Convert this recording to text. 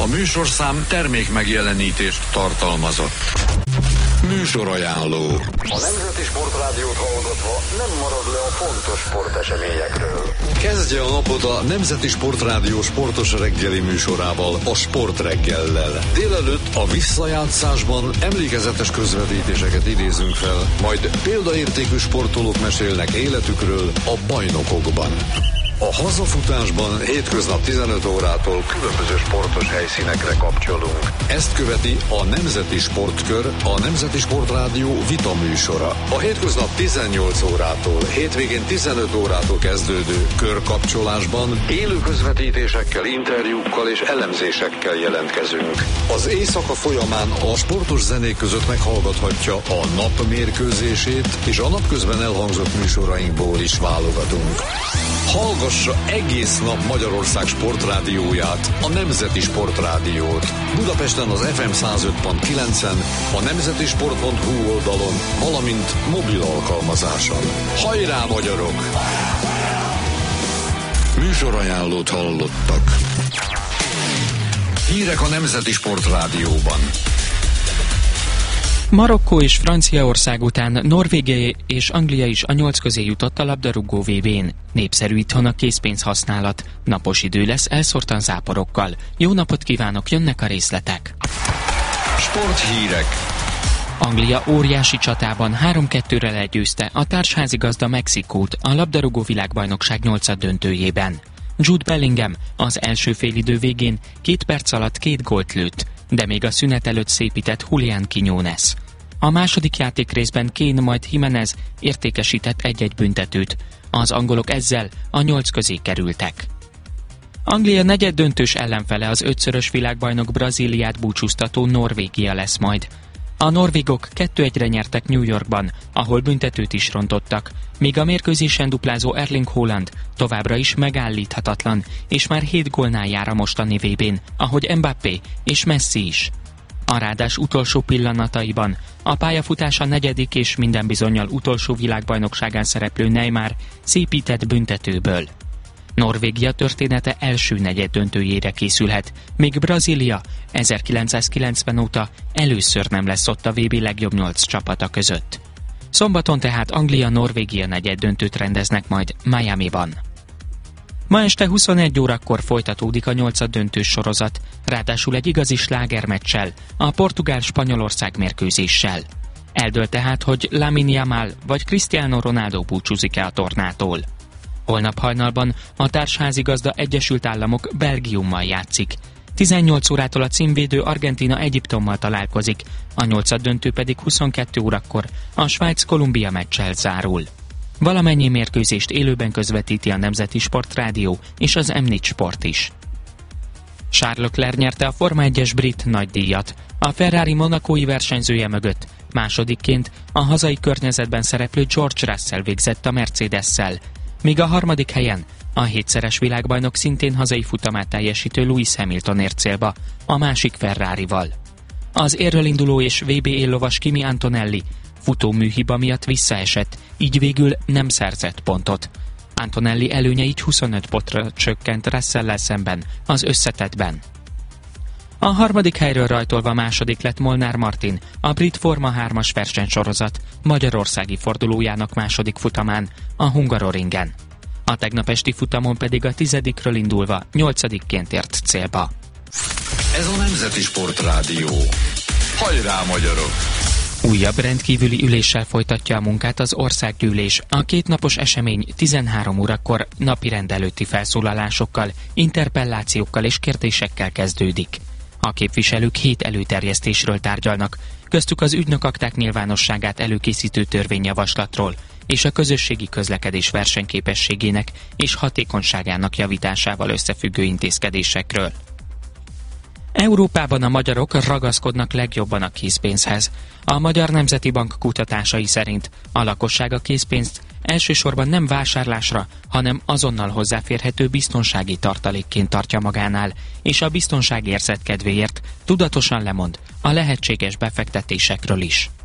A műsorszám termék megjelenítést tartalmazott. Műsorajánló. A Nemzeti Sportrádiót hallgatva nem marad le a fontos sporteseményekről. Kezdje a napot a Nemzeti Sportrádió sportos reggeli műsorával, a Sportreggellel. Délelőtt a visszajátszásban emlékezetes közvetítéseket idézünk fel, majd példaértékű sportolók mesélnek életükről a bajnokokban. A hazafutásban hétköznap 15 órától különböző sportos helyszínekre kapcsolunk. Ezt követi a Nemzeti Sportkör, a Nemzeti Sportrádió vita műsora. A hétköznap 18 órától, hétvégén 15 órától kezdődő körkapcsolásban élő közvetítésekkel, interjúkkal és elemzésekkel jelentkezünk. Az éjszaka folyamán a sportos zenék között meghallgathatja a nap mérkőzését, és a napközben elhangzott műsorainkból is válogatunk. Hallgassa egész nap Magyarország sportrádióját, a Nemzeti Sportrádiót. Budapesten az FM 105.9-en, a nemzetisport.hu oldalon, valamint mobil alkalmazáson. Hajrá, magyarok! Műsorajánlót hallottak. Hírek a Nemzeti Sportrádióban. Marokkó és Franciaország után Norvégia és Anglia is a 8 közé jutott a labdarúgó VB-n. Népszerű itthon a készpénzhasználat. Napos idő lesz, elszórtan záporokkal. Jó napot kívánok, jönnek a részletek. Sporthírek. Anglia óriási csatában 3-2-re legyőzte a társházigazda Mexikót a labdarúgó világbajnokság 8. döntőjében. Jude Bellingham az első félidő végén 2 perc alatt 2 gólt lőtt, de még a szünet előtt szépített Julián Quiñones. A második játékrészben Kane majd Jimenez értékesített 1-1 büntetőt. Az angolok ezzel a 8 közé kerültek. Anglia negyeddöntős ellenfele az 5-szörös világbajnok Brazíliát búcsúztató Norvégia lesz majd. A norvégok 2-1-re nyertek New Yorkban, ahol büntetőt is rontottak, míg a mérkőzésen duplázó Erling Haaland továbbra is megállíthatatlan, és már 7 gólnál jár a mostani VB-n, ahogy Mbappé és Messi is. A rádás utolsó pillanataiban a pályafutása 4. és minden bizonnyal utolsó világbajnokságán szereplő Neymar szépített büntetőből. Norvégia története első negyeddöntőjére készülhet, míg Brazília 1990 óta először nem lesz ott a VB legjobb 8 csapata között. Szombaton tehát Anglia-Norvégia negyeddöntőt rendeznek majd Miamiban. Ma este 21 órakor folytatódik a 8. döntős sorozat, ráadásul egy igazi slágermeccsel, a Portugál-Spanyolország mérkőzéssel. Eldől tehát, hogy Lamine Yamal vagy Cristiano Ronaldo búcsúzik-e a tornától. Holnap hajnalban a társházigazda Egyesült Államok Belgiummal játszik. 18 órától a címvédő Argentína Egyiptommal találkozik, a 8. döntő pedig 22 órakor a Svájc-Kolumbia meccsel zárul. Valamennyi mérkőzést élőben közvetíti a Nemzeti Sportrádió és az M4 Sport is. Charles Leclerc nyerte a Forma 1-es brit nagydíjat. A Ferrari monacói versenyzője mögött másodikként a hazai környezetben szereplő George Russell végzett a Mercedes-szel, míg a harmadik helyen a 7-szeres világbajnok szintén hazai futamát teljesítő Lewis Hamilton ért célba a másik Ferrarival. Az érről induló és VB éllovas Kimi Antonelli futóműhiba miatt visszaesett, így végül nem szerzett pontot. Antonelli előnye így 25 pontra csökkent Russell-lel szemben az összetettben. A harmadik helyről rajtolva második lett Molnár Martin, a brit Forma 3-as versenysorozat magyarországi fordulójának második futamán, a Hungaroringen. A tegnap esti futamon pedig a 10-ről indulva 8-ként ért célba. Ez a Nemzeti Sportrádió. Hajrá, magyarok! Újabb rendkívüli üléssel folytatja a munkát az országgyűlés. A kétnapos esemény 13 órakor napirend előtti felszólalásokkal, interpellációkkal és kérdésekkel kezdődik. A képviselők 7 előterjesztésről tárgyalnak, köztük az ügynökakták nyilvánosságát előkészítő törvényjavaslatról és a közösségi közlekedés versenyképességének és hatékonyságának javításával összefüggő intézkedésekről. Európában a magyarok ragaszkodnak legjobban a készpénzhez. A Magyar Nemzeti Bank kutatásai szerint a lakosság a készpénzt elsősorban nem vásárlásra, hanem azonnal hozzáférhető biztonsági tartalékként tartja magánál, és a biztonságérzet kedvéért tudatosan lemond a lehetséges befektetésekről is.